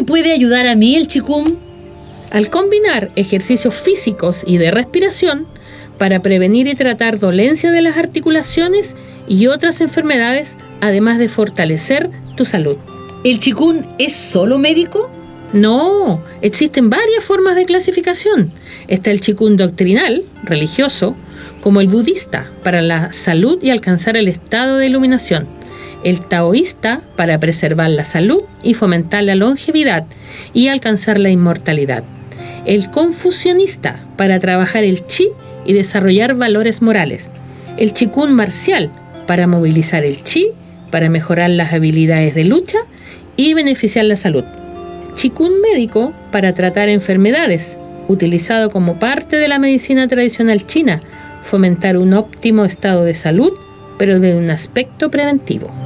me puede ayudar a mí el Qigong? Al combinar ejercicios físicos y de respiración para prevenir y tratar dolencias de las articulaciones y otras enfermedades, además de fortalecer tu salud. ¿El Qigong es solo médico? No, existen varias formas de clasificación. Está el Qigong doctrinal, religioso, como el budista, para la salud y alcanzar el estado de iluminación. El taoísta, para preservar la salud y fomentar la longevidad y alcanzar la inmortalidad. El confucionista, para trabajar el chi y desarrollar valores morales. El Qigong marcial, para movilizar el chi, para mejorar las habilidades de lucha y beneficiar la salud. Qigong médico, para tratar enfermedades, utilizado como parte de la medicina tradicional china, fomentar un óptimo estado de salud, pero de un aspecto preventivo.